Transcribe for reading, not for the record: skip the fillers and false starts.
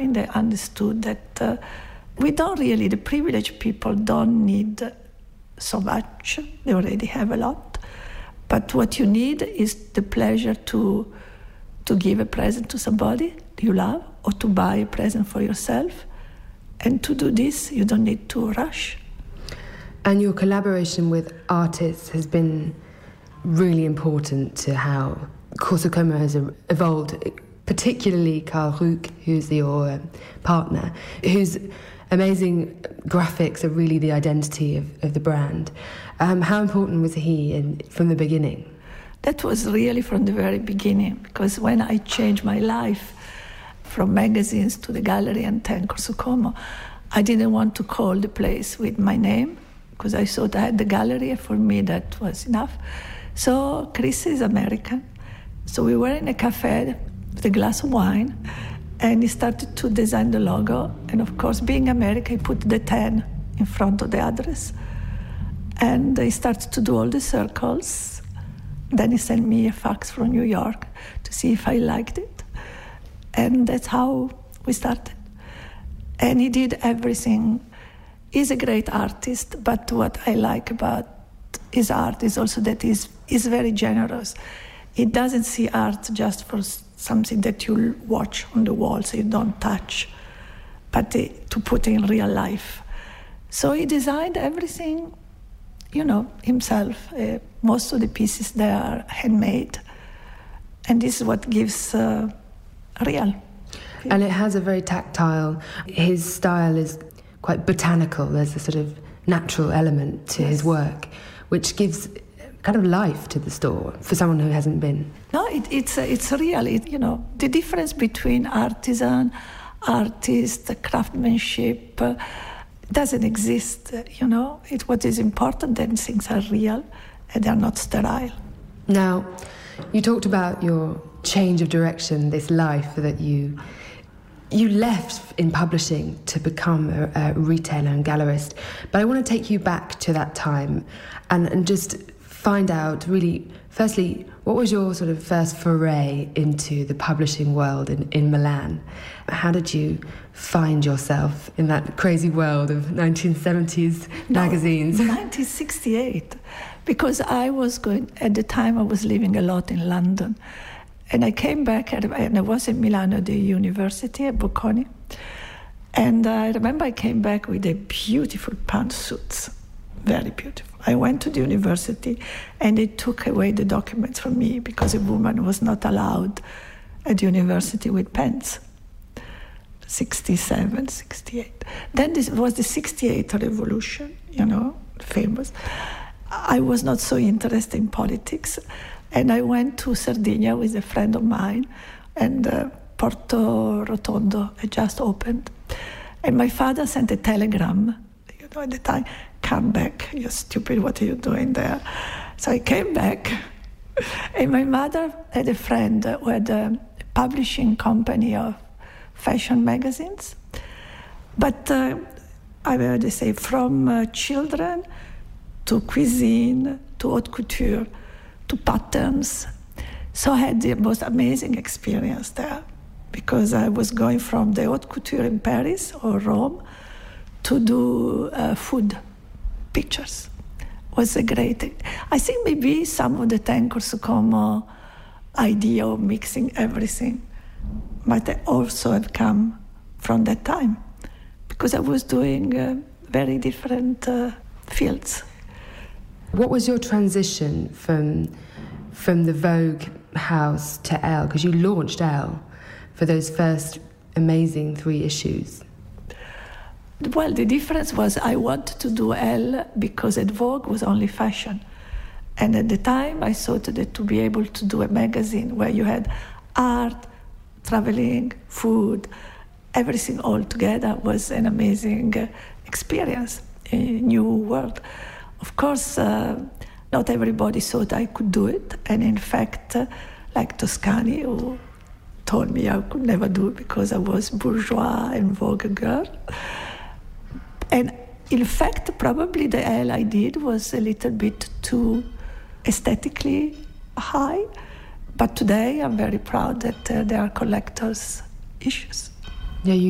coming, they understood that the privileged people don't need so much. They already have a lot. But what you need is the pleasure to give a present to somebody you love, or to buy a present for yourself. And to do this, you don't need to rush. And your collaboration with artists has been really important to how Corso Como has evolved, particularly Karl Ruck, who's your partner, whose amazing graphics are really the identity of the brand. How important was he from the beginning? That was really from the very beginning, because when I changed my life from magazines to the gallery and then Corso Como, I didn't want to call the place with my name, because I thought I had the gallery, and for me that was enough. So Chris is American. So we were in a cafe with a glass of wine, and he started to design the logo. And of course, being American, he put the 10 in front of the address. And he started to do all the circles. Then he sent me a fax from New York to see if I liked it. And that's how we started. And he did everything. He's a great artist, but what I like about his art is also that he's very generous. He doesn't see art just for something that you watch on the wall, so you don't touch, but to put in real life. So he designed everything, himself. Most of the pieces, they are handmade. And this is what gives real. And it has a very tactile, his style is quite botanical. There's a sort of natural element to his work, which gives kind of life to the store for someone who hasn't been. No, it's real. The difference between artisan, artist, craftsmanship doesn't exist. What is important, then things are real and they're not sterile. Now, you talked about your change of direction, this life that you left in publishing to become a retailer and gallerist. But I want to take you back to that time and just find out, really, firstly, what was your sort of first foray into the publishing world in Milan? How did you find yourself in that crazy world of 1970s magazines? 1968, because at the time I was living a lot in London. And I came back, and I was in Milano at the university at Bocconi. And I remember I came back with a beautiful pantsuits, very beautiful. I went to the university, and they took away the documents from me because a woman was not allowed at the university with pants. 67, 68. Then this was the 68 revolution, famous. I was not so interested in politics. And I went to Sardinia with a friend of mine, and Porto Rotondo had just opened. And my father sent a telegram, at the time, "Come back, you're stupid, what are you doing there?" So I came back, and my mother had a friend who had a publishing company of fashion magazines. But they say from children to cuisine to haute couture, to patterns. So I had the most amazing experience there, because I was going from the haute couture in Paris or Rome to do food pictures. It was a great thing. I think maybe some of the Corso Como idea of mixing everything might also have come from that time, because I was doing very different fields. What was your transition from the Vogue house to Elle? Because you launched Elle for those first amazing 3 issues. Well, the difference was I wanted to do Elle because at Vogue was only fashion. And at the time, I thought that to be able to do a magazine where you had art, traveling, food, everything all together was an amazing experience, a new world. Of course, not everybody thought I could do it. And in fact, like Toscani, who told me I could never do it because I was bourgeois and Vogue girl. And in fact, probably the Elle I did was a little bit too aesthetically high. But today, I'm very proud that there are collectors' issues. Yeah, you